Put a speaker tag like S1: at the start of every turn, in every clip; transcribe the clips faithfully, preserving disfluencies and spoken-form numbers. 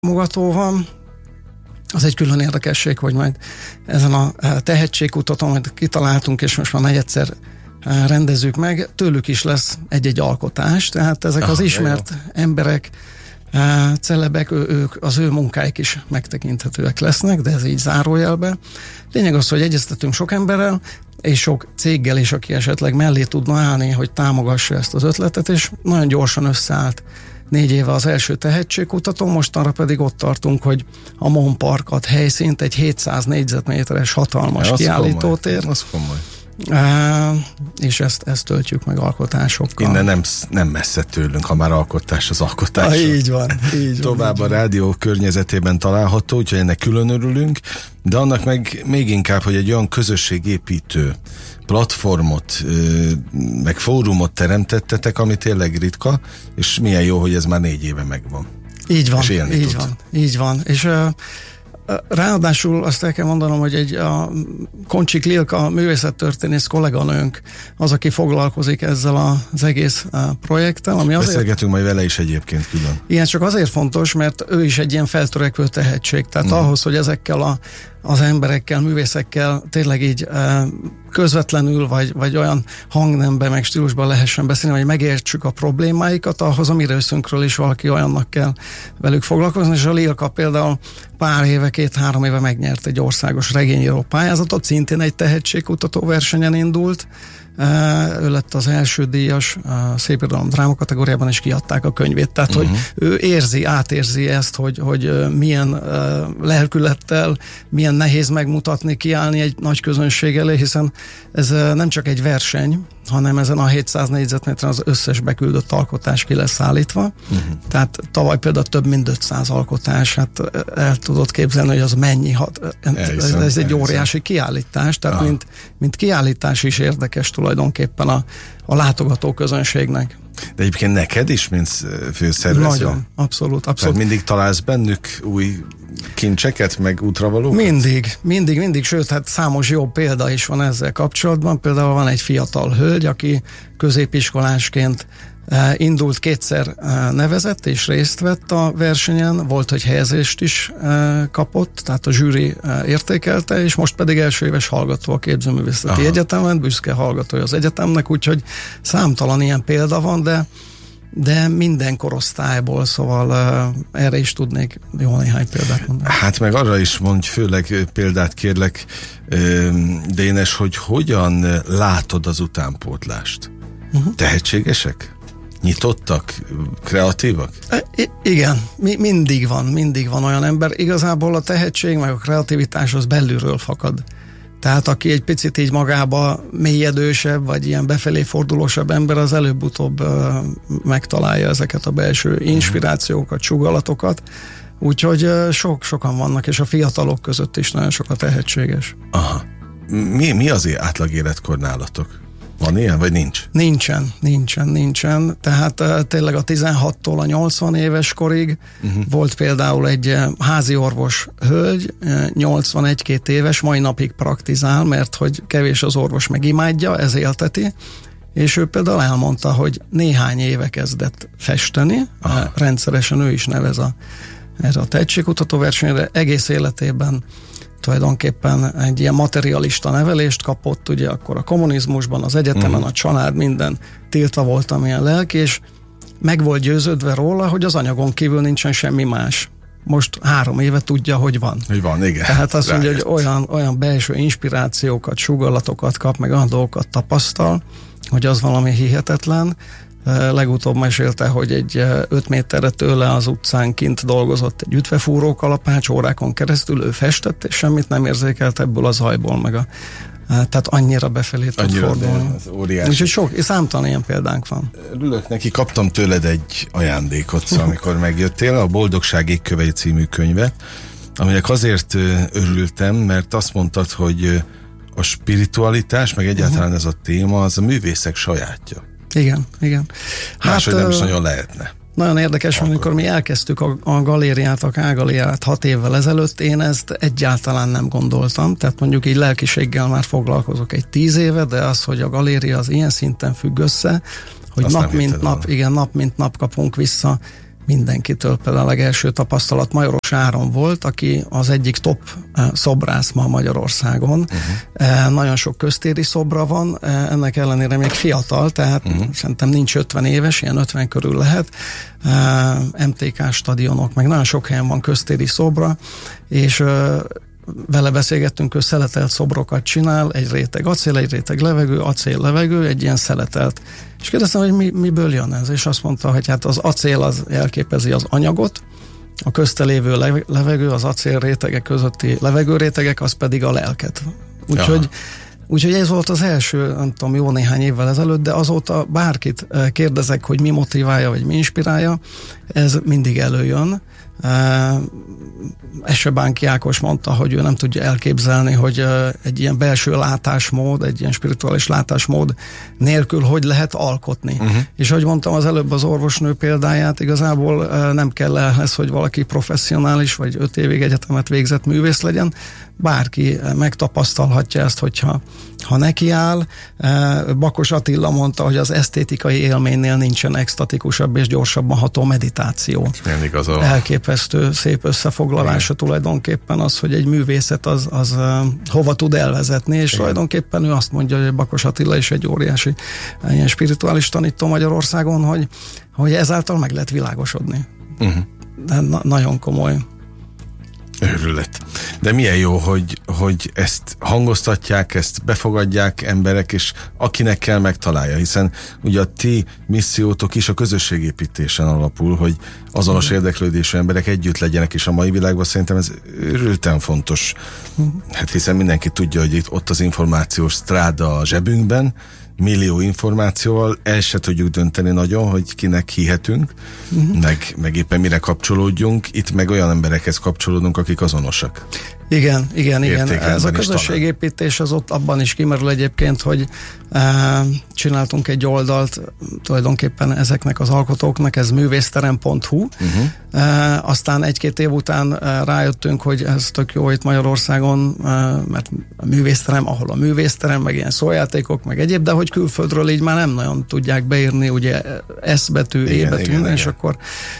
S1: támogató van. Az egy külön érdekesség, hogy majd ezen a tehetségkutatón majd kitaláltunk, és most már negyedszer rendezzük meg, tőlük is lesz egy-egy alkotás, tehát ezek Aha, az ismert jó. emberek, celebek, ő, ők, az ő munkáik is megtekinthetőek lesznek, de ez így zárójelbe. Lényeg az, hogy egyeztetünk sok emberrel, és sok céggel is, aki esetleg mellé tudna állni, hogy támogassa ezt az ötletet, és nagyon gyorsan összeállt négy éve az első tehetségkutató, mostanra pedig ott tartunk, hogy a Mon Parkat helyszínt egy hétszáz négyzetméteres hatalmas ja, kiállítótér.
S2: Az komoly.
S1: Uh, és ezt, ezt töltjük meg alkotásokkal.
S2: Innen nem, nem messze tőlünk, ha már alkotás az alkotás.
S1: Ah, így van. Így
S2: Tovább
S1: van,
S2: a rádió környezetében található, úgyhogy ennek külön örülünk, de annak meg még inkább, hogy egy olyan közösségépítő platformot, meg fórumot teremtettetek, ami tényleg ritka, és milyen jó, hogy ez már négy éve megvan.
S1: Így van, így
S2: tud.
S1: van, így van. És uh, ráadásul azt el kell mondanom, hogy egy a Koncsik Lilka művészettörténész kolléganőnk az, aki foglalkozik ezzel az egész projekttel. Ami azért,
S2: beszélgetünk majd vele is egyébként külön.
S1: Igen, csak azért fontos, mert ő is egy ilyen feltörekvő tehetség. Tehát mm. ahhoz, hogy ezekkel a, az emberekkel, művészekkel tényleg így közvetlenül, vagy, vagy olyan hangnemben, meg stílusban lehessen beszélni, hogy megértsük a problémáikat, ahhoz a mi részünkről is valaki olyannak kell velük foglalkozni, és a Lilka például pár éve, két-három éve megnyert egy országos regényíró pályázatot, szintén egy tehetségkutató versenyen indult. Ő lett az első díjas a szépirodalom dráma kategóriában, és kiadták a könyvét. Tehát, uh-huh. hogy ő érzi, átérzi ezt, hogy, hogy milyen lelkülettel, milyen nehéz megmutatni, kiállni egy nagy közönség elé, hiszen ez nem csak egy verseny, hanem ezen a hétszáz négyzetméteren az összes beküldött alkotás ki lesz állítva. Uh-huh. Tehát tavaly például több mint ötszáz alkotás, hát el tudod képzelni, hogy az mennyi hat. Ez, ez egy óriási kiállítás, tehát ah. mint, mint kiállítás is érdekes tulajdonképpen a, a látogató közönségnek.
S2: De egyébként neked is, mint főszervező?
S1: Nagyon, abszolút, abszolút.
S2: Tehát mindig találsz bennük új kincseket, meg útravalókat?
S1: Mindig, mindig, mindig, sőt, hát számos jó példa is van ezzel kapcsolatban. Például van egy fiatal hölgy, aki középiskolásként eh, indult, kétszer eh, nevezett és részt vett a versenyen, volt, hogy helyezést is eh, kapott, tehát a zsűri eh, értékelte, és most pedig első éves hallgató a Képzőművészeti Aha. Egyetemen, büszke hallgatója az egyetemnek, úgyhogy számtalan ilyen példa van, de de minden korosztályból, szóval uh, erre is tudnék jó néhány példát mondani.
S2: Hát meg arra is mondj főleg példát, kérlek, Dénes, hogy hogyan látod az utánpótlást? Uh-huh. Tehetségesek? Nyitottak? Kreatívak?
S1: I- igen, mi- mindig van, mindig van olyan ember. Igazából a tehetség meg a kreativitás az belülről fakad. Tehát aki egy picit így magába mélyedősebb, vagy ilyen befelé fordulósabb ember, az előbb-utóbb uh, megtalálja ezeket a belső inspirációkat, sugallatokat. Úgyhogy uh, sok, sokan vannak, és a fiatalok között is nagyon sok a tehetséges.
S2: Aha. Mi, mi az átlag életkor nálatok? Van ilyen, vagy nincs?
S1: Nincsen, nincsen, nincsen. Tehát uh, tényleg a tizenhattól a nyolcvan éves korig uh-huh. volt például egy uh, házi orvos hölgy, uh, nyolcvanegy-két éves, mai napig praktizál, mert hogy kevés az orvos, meg imádja, ez élteti, és ő például elmondta, hogy néhány éve kezdett festeni, uh, rendszeresen ő is nevez a, erre a tehetségkutató versenyre, egész életében tulajdonképpen egy ilyen materialista nevelést kapott, ugye akkor a kommunizmusban, az egyetemen, uh-huh. a család, minden tiltva volt, amilyen lelki, és meg volt győződve róla, hogy az anyagon kívül nincsen semmi más. Most három éve tudja, hogy van.
S2: Hogy van, igen.
S1: Tehát azt mondja, hogy olyan, olyan belső inspirációkat, sugallatokat kap, meg olyan dolgokat tapasztal, hogy az valami hihetetlen. Legutóbb mesélte, hogy egy öt méterre tőle az utcán kint dolgozott egy ütvefúró kalapács, órákon keresztül ő festett, és semmit nem érzékelt ebből a zajból, meg a, tehát annyira befelé tud fordulni. Úgyhogy sok, számtalan ilyen példánk van.
S2: Örülök neki, kaptam tőled egy ajándékot, szóval, amikor megjöttél, a Boldogság égkövei című könyvet, aminek azért örültem, mert azt mondtad, hogy a spiritualitás, meg egyáltalán uh-huh. ez a téma, az a művészek sajátja.
S1: Igen, igen.
S2: Hát, Máshogy nem is nagyon lehetne.
S1: Nagyon érdekes, Akkor. amikor mi elkezdtük a, a galériát, a K-galériát hat évvel ezelőtt, én ezt egyáltalán nem gondoltam, tehát mondjuk így lelkiséggel már foglalkozok egy tíz éve, de az, hogy a galéria az ilyen szinten függ össze, hogy
S2: Azt
S1: nap mint nap,
S2: volna.
S1: igen, nap mint nap kapunk vissza mindenkitől. Például a legelső tapasztalat Majoros Áron volt, aki az egyik top szobrász ma Magyarországon. Uh-huh. Nagyon sok köztéri szobra van, ennek ellenére még fiatal, tehát uh-huh. szerintem nincs ötven éves, ilyen ötven körül lehet. em té ká stadionok, meg nagyon sok helyen van köztéri szobra, és vele beszélgettünk, ő szeletelt szobrokat csinál, egy réteg acél, egy réteg levegő, acél, levegő, egy ilyen szeletelt. És kérdeztem, hogy mi, miből jön ez, és azt mondta, hogy hát az acél az elképezi az anyagot, a közte lévő levegő, az acél rétegek közötti levegőrétegek, az pedig a lelket. Úgyhogy Úgyhogy ez volt az első, nem tudom, jó néhány évvel ezelőtt, de azóta bárkit kérdezek, hogy mi motiválja, vagy mi inspirálja, ez mindig előjön. Esebánki Ákos mondta, hogy ő nem tudja elképzelni, hogy egy ilyen belső látásmód, egy ilyen spirituális látásmód nélkül hogy lehet alkotni. Uh-huh. És ahogy mondtam az előbb az orvosnő példáját, igazából nem kell ehhez, hogy valaki professzionális, vagy öt évig egyetemet végzett művész legyen, bárki megtapasztalhatja ezt, hogyha ha nekiáll. Bakos Attila mondta, hogy az esztétikai élménynél nincsen extatikusabb és gyorsabban ható meditáció. Elképesztő szép összefoglalása tulajdonképpen az, hogy egy művészet az, az hova tud elvezetni, és igen. tulajdonképpen ő azt mondja, hogy Bakos Attila is egy óriási ilyen spirituális tanító Magyarországon, hogy, hogy ezáltal meg lehet világosodni. Uh-huh. De na- nagyon komoly.
S2: Őrület. De milyen jó, hogy, hogy ezt hangoztatják, ezt befogadják emberek, és akinek kell, megtalálja, hiszen ugye a ti missziótok is a közösségépítésen alapul, hogy azonos mm. érdeklődésű emberek együtt legyenek, és a mai világban szerintem ez őrülten fontos. Mm. Hát hiszen mindenki tudja, hogy itt ott az információs stráda a zsebünkben, millió információval, el se tudjuk dönteni nagyon, hogy kinek hihetünk, uh-huh. meg, meg éppen mire kapcsolódjunk, itt meg olyan emberekhez kapcsolódunk, akik azonosak.
S1: Igen, igen, igen. Ez a közösségépítés az ott abban is kimerül egyébként, hogy e, csináltunk egy oldalt tulajdonképpen ezeknek az alkotóknak, ez művészterem pont hu, uh-huh. e, aztán egy-két év után e, rájöttünk, hogy ez tök jó itt Magyarországon, e, mert a művészterem, ahol a művészterem, meg ilyen szójátékok, meg egyéb, de hogy külföldről így már nem nagyon tudják beírni, ugye S betű, igen, E betű, igen, és igen. akkor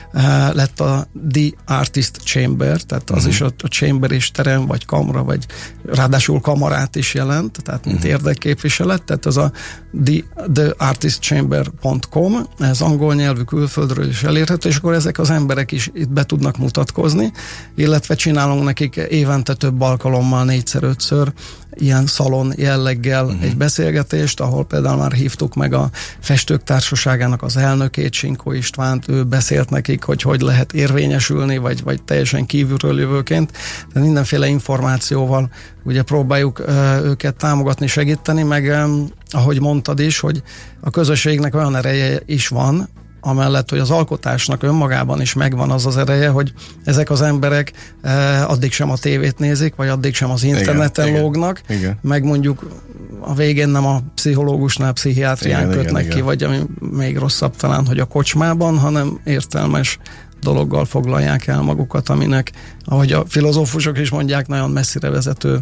S1: e, lett a The Artist Chamber, tehát az uh-huh. is a, a chamber és terem, vagy kamra, vagy ráadásul kamarát is jelent, tehát mint uh-huh. érdekképviselet, tehát az a the, the artist chamber pont com, ez angol nyelvű, külföldről is elérhető, és akkor ezek az emberek is itt be tudnak mutatkozni, illetve csinálunk nekik évente több alkalommal, négyszer, ötször ilyen szalon jelleggel uh-huh. egy beszélgetést, ahol például már hívtuk meg a Festők Társaságának az elnökét, Sinkó Istvánt, ő beszélt nekik, hogy hogy lehet érvényesülni, vagy, vagy teljesen kívülről jövőként, de mindenféle információval ugye próbáljuk uh, őket támogatni, segíteni, meg um, ahogy mondtad is, hogy a közösségnek olyan ereje is van, amellett, hogy az alkotásnak önmagában is megvan az az ereje, hogy ezek az emberek eh, addig sem a tévét nézik, vagy addig sem az interneten igen, lógnak, igen. meg mondjuk a végén nem a pszichológusnál, pszichiátrián igen, kötnek igen, ki, igen. vagy ami még rosszabb talán, hogy a kocsmában, hanem értelmes dologgal foglalják el magukat, aminek, ahogy a filozófusok is mondják, nagyon messzire vezető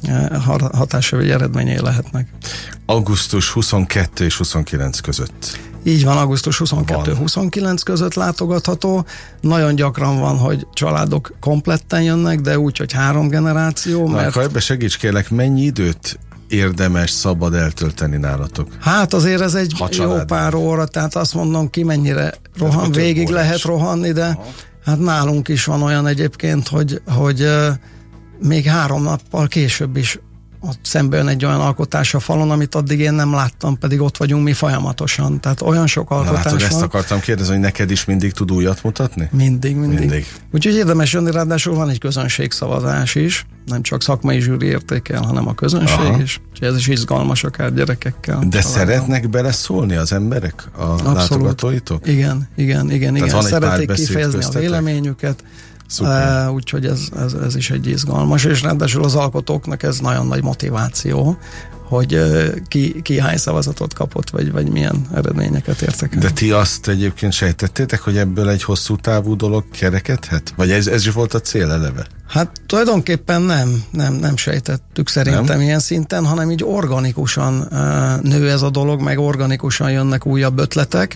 S1: hatása vagy eredményei lehetnek.
S2: augusztus huszonkettő és huszonkilenc között.
S1: Így van, augusztus huszonkettő huszonkilenc között látogatható. Nagyon gyakran van, hogy családok kompletten jönnek, de úgy, hogy három generáció.
S2: Na,
S1: mert...
S2: akkor ebbe segíts kérlek, mennyi időt érdemes, szabad eltölteni nálatok?
S1: Hát azért ez egy jó pár óra, tehát azt mondom, ki mennyire rohan, végig lehet rohanni, de aha. hát nálunk is van olyan egyébként, hogy, hogy uh, még három nappal később is ott szembe jön egy olyan alkotás a falon, amit addig én nem láttam, pedig ott vagyunk mi folyamatosan. Tehát olyan sok alkotás
S2: látod,
S1: van.
S2: Ezt akartam kérdezni, hogy neked is mindig tud újat mutatni?
S1: Mindig, mindig. mindig. Úgyhogy érdemes jönni, ráadásul van egy közönségszavazás is, nem csak szakmai zsűri értékel, hanem a közönség aha. is. Úgyhogy ez is izgalmas akár gyerekekkel.
S2: De szeretnek beleszólni az emberek, a abszolút. Látogatóitok?
S1: Igen, igen, igen. igen. Szeretik kifejezni köztetek. A véleményüket. Uh, úgyhogy ez, ez, ez is egy izgalmas, és ráadásul az alkotóknak ez nagyon nagy motiváció, hogy uh, ki, ki hány szavazatot kapott, vagy, vagy milyen eredményeket értek el.
S2: De ti azt egyébként sejtettétek, hogy ebből egy hosszú távú dolog kerekedhet? Vagy ez, ez is volt a cél eleve?
S1: Hát tulajdonképpen nem, nem, nem sejtettük szerintem nem? ilyen szinten, hanem így organikusan uh, nő ez a dolog, meg organikusan jönnek újabb ötletek,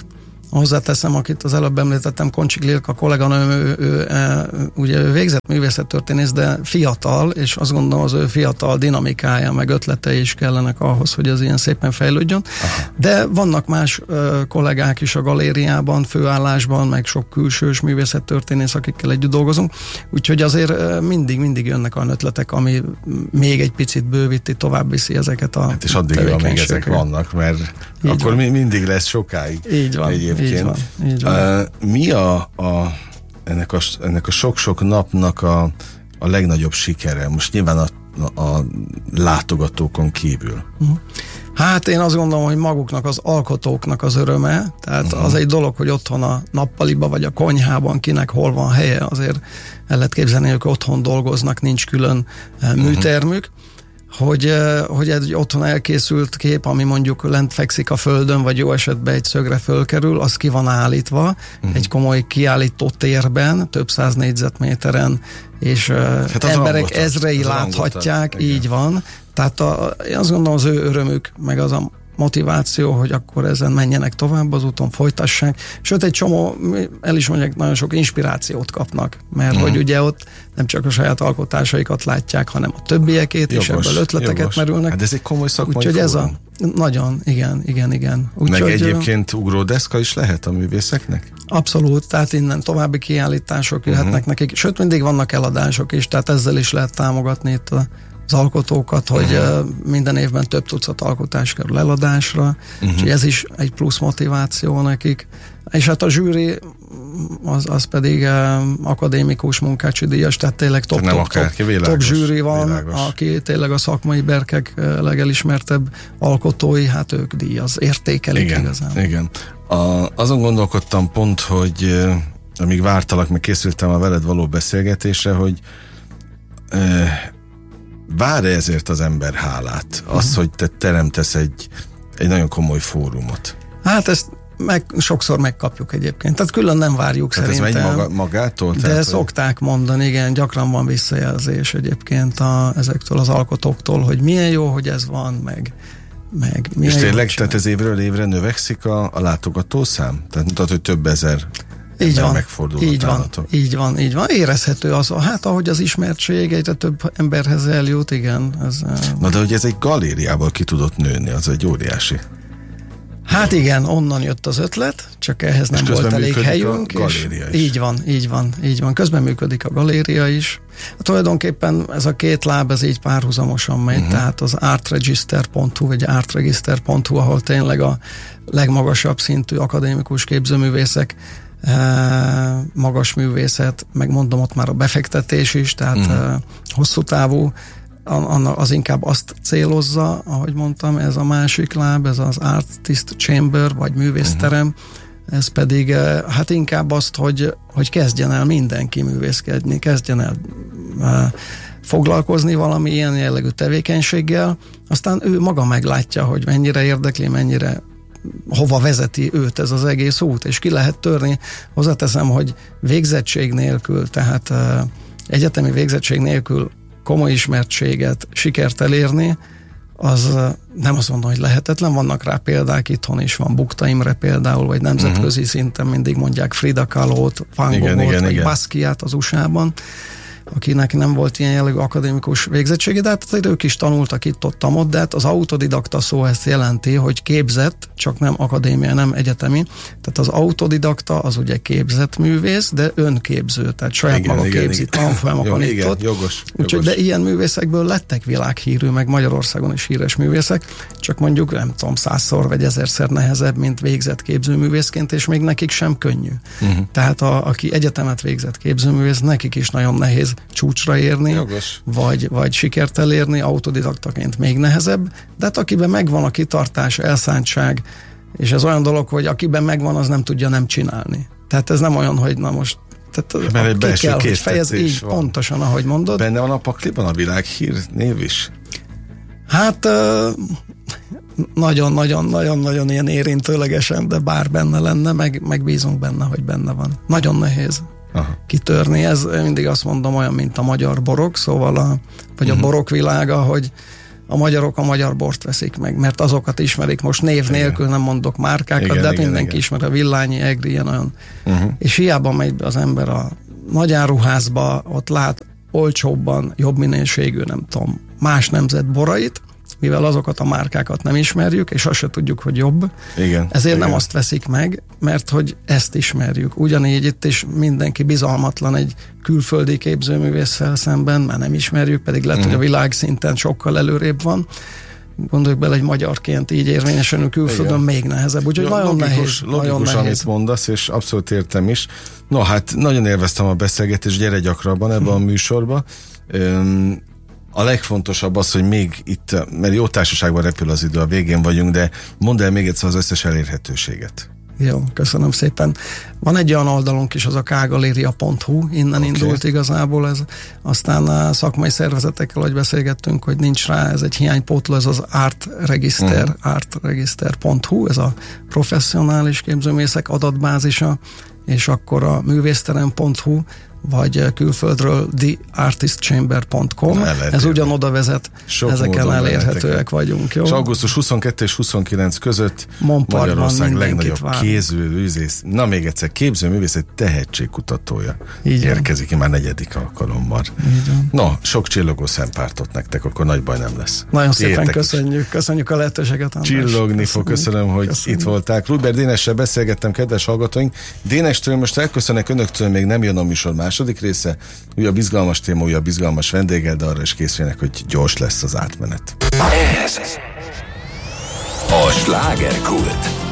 S1: Hozzáteszem, akit az előbb említettem, Koncsi Glilka kolléganőm, ő, ő, ő, ugye ő végzett művészettörténész, de fiatal, és azt gondolom, az ő fiatal dinamikája, meg ötletei is kellenek ahhoz, hogy az ilyen szépen fejlődjön. Aha. De vannak más ö, kollégák is a galériában, főállásban, meg sok külsős művészettörténész, akikkel együtt dolgozunk, úgyhogy azért mindig, mindig jönnek olyan ötletek, ami még egy picit bővíti, tovább viszi ezeket a
S2: hát és addig, még ezek vannak, mert így akkor van. Mindig lesz sokáig.
S1: Így van,
S2: egyébként.
S1: Így van, így van.
S2: Uh, mi a, a, ennek, a ennek a sok-sok napnak a, a legnagyobb sikere? Most nyilván a, a látogatókon kívül. Uh-huh.
S1: Hát én azt gondolom, hogy maguknak, az alkotóknak az öröme, tehát uh-huh. az egy dolog, hogy otthon a nappaliba vagy a konyhában kinek hol van helye, azért el lehet képzelni, hogy otthon dolgoznak, nincs külön műtermük, uh-huh. hogy, hogy egy otthon elkészült kép, ami mondjuk lent fekszik a földön, vagy jó esetben egy szögre fölkerül, az ki van állítva, uh-huh. egy komoly kiállító térben, több száz négyzetméteren, és hát emberek rangotat, ezrei láthatják, így van. Tehát a, én azt gondolom, az ő örömük, meg az a motiváció, hogy akkor ezen menjenek tovább az úton, folytassák. Sőt, egy csomó, el is mondják, nagyon sok inspirációt kapnak, mert uh-huh. hogy ugye ott nem csak a saját alkotásaikat látják, hanem a többiekét, jogos, és ebből ötletek jogos. merülnek.
S2: Hát ez egy komoly szakmai
S1: Úgyhogy ez a, nagyon, igen, igen, igen. Úgy,
S2: meg
S1: hogy,
S2: egyébként ugródeszka is lehet a művészeknek?
S1: Abszolút, tehát innen további kiállítások jöhetnek uh-huh. nekik, sőt, mindig vannak eladások is, tehát ezzel is lehet támogatni itt a az alkotókat, hogy uh-huh. minden évben több tucat alkotás kerül eladásra, uh-huh. úgyhogy ez is egy plusz motiváció nekik. És hát a zsűri az, az pedig akadémikus munkácsi díjas, tehát tényleg top, top,
S2: akárki,
S1: top,
S2: világos,
S1: top zsűri van,
S2: világos.
S1: Aki tényleg a szakmai berkek legelismertebb alkotói, hát ők díjaz, értékelik
S2: igen,
S1: igazán.
S2: Igen. A, azon gondolkodtam pont, hogy amíg vártalak, meg készültem a veled való beszélgetésre, hogy e, vár ezért az ember hálát? Az, uh-huh. hogy te teremtesz egy, egy nagyon komoly fórumot.
S1: Hát ezt meg, sokszor megkapjuk egyébként. Tehát külön nem várjuk
S2: tehát
S1: szerintem.
S2: Ez megy maga, magától?
S1: De
S2: tehát,
S1: szokták hogy... mondani, igen, gyakran van visszajelzés egyébként a, ezektől az alkotóktól, hogy milyen jó, hogy ez van, meg, meg milyen
S2: és tényleg,
S1: jó,
S2: tehát ez évről évre növekszik a, a látogatószám? Tehát mutat, hogy több ezer
S1: így van,
S2: így
S1: van, így van, így van. Érezhető az, hát ahogy az ismertség egyre több emberhez eljut, igen. Ez,
S2: na de hogy ez egy galériából ki tudott nőni, az egy óriási.
S1: Hát igen, onnan jött az ötlet, csak ehhez nem volt elég helyünk. És így van, így van, így van. Közben működik a galéria is. Hát tulajdonképpen ez a két láb, ez így párhuzamosan megy, uh-huh. tehát az artregister pont hu vagy artregister pont hu, ahol tényleg a legmagasabb szintű akadémikus képzőművészek, magas művészet, megmondom ott már a befektetés is, tehát uh-huh. hosszú távú, az inkább azt célozza, ahogy mondtam, ez a másik láb, ez az artist chamber, vagy művészterem, uh-huh. ez pedig hát inkább azt, hogy, hogy kezdjen el mindenki művészkedni, kezdjen el uh, foglalkozni valami ilyen jellegű tevékenységgel, aztán ő maga meglátja, hogy mennyire érdekli, mennyire hova vezeti őt ez az egész út, és ki lehet törni. Hozzáteszem, hogy végzettség nélkül, tehát uh, egyetemi végzettség nélkül komoly ismertséget, sikert elérni, az uh, nem azt mondom, hogy lehetetlen, vannak rá példák, itthon is van Bukta Imre például, vagy nemzetközi uh-huh. szinten mindig mondják Frida Kahlo-t, Van Goghot, vagy Basquiat az u es á-ban, akinek nem volt ilyen jellegű akadémikus végzettsége, de hát ők is tanultak itt-ott, ott, de hát az autodidakta szó ezt jelenti, hogy képzett, csak nem akadémia, nem egyetemi. Tehát az autodidakta az ugye képzett művész, de önképző, tehát saját igen, maga igen, képzi, tanfolyamokon itt ott.
S2: Jogos,
S1: Úgyhogy
S2: jogos.
S1: De ilyen művészekből lettek világhírű, meg Magyarországon is híres művészek, csak mondjuk nem tudom, százszor vagy ezerszer nehezebb, mint végzett képzőművészként, és még nekik sem könnyű. Uh-huh. Tehát a, aki egyetemet végzett képzőművész, nekik is nagyon nehéz csúcsra érni, vagy, vagy sikert elérni, autodidaktaként még nehezebb, de hát akiben megvan a kitartás, elszántság, és ez olyan dolog, hogy akiben megvan, az nem tudja nem csinálni. Tehát ez nem olyan, hogy na most tehát
S2: mert egy belső
S1: kell, hogy fejez, így
S2: van.
S1: Pontosan, ahogy mondod.
S2: Benne van a pakliban a világhír név is?
S1: Hát nagyon-nagyon-nagyon-nagyon ilyen érintőlegesen, de bár benne lenne, meg, meg bízunk benne, hogy benne van. Nagyon nehéz. Aha. kitörni. Ez mindig azt mondom olyan, mint a magyar borok, szóval a, vagy uh-huh. a borok világa, hogy a magyarok a magyar bort veszik meg, mert azokat ismerik. Most név igen. nélkül nem mondok márkákat, igen, de igen, mindenki igen. ismer a Villányi, Egri, ilyen olyan. Uh-huh. És hiába megy be az ember a nagyáruházba, ott lát olcsóbban, jobb minőségű, nem tudom, más nemzet borait, mivel azokat a márkákat nem ismerjük, és azt se tudjuk, hogy jobb.
S2: Igen,
S1: Ezért
S2: igen.
S1: nem azt veszik meg, mert hogy ezt ismerjük. Ugyanígy itt is mindenki bizalmatlan egy külföldi képzőművésszel szemben, mert nem ismerjük, pedig lehet, uh-huh. hogy a világszinten sokkal előrébb van. Gondoljuk bele, egy magyarként így érvényesülni külföldön igen. még nehezebb. Úgyhogy ja, nagyon
S2: logikus,
S1: nehéz.
S2: Logikus,
S1: nagyon
S2: amit
S1: nehéz.
S2: mondasz, és abszolút értem is. No, hát nagyon élveztem a beszélgetést, gyere gyakrabban ebbe hmm. a műsorba. Üm, A legfontosabb az, hogy még itt, mert jó társaságban repül az idő, a végén vagyunk, de mondd el még egyszer az összes elérhetőséget.
S1: Jó, köszönöm szépen. Van egy olyan oldalunk is, az a kagaléria pont hu, innen okay. indult igazából ez. Aztán a szakmai szervezetekkel, hogy beszélgettünk, hogy nincs rá, ez egy hiánypótló, ez az Art Register, uh-huh. artregister pont hu, ez a professzionális képzőművészek adatbázisa, és akkor a művészterem pont hu, vagy külföldről the artist chamber pont com. Ez ugyan oda vezet, sok ezeken elérhetőek vagyunk. Jó?
S2: És augusztus huszonkettő és huszonkilenc között Magyarország legnagyobb képzőművész, na még egyszer, képzőművész egy tehetségkutatója így érkezik, már negyedik alkalommal. No, sok csillogó szempártot nektek, akkor nagy baj nem lesz.
S1: Nagyon szépen Értek köszönjük, is. köszönjük a lehetőséget, András.
S2: Csillogni fog, köszönöm, hogy köszönjük. Itt volták. Rudberg Dénessel beszélgettem, kedves hallgatóink. Dénestől most elköszönnek, önöktől még nem jön a műsor második része, újabb izgalmas téma, újabb izgalmas vendéggel, de arra is készüljenek, hogy gyors lesz az átmenet.
S3: Ez a Slágerkult.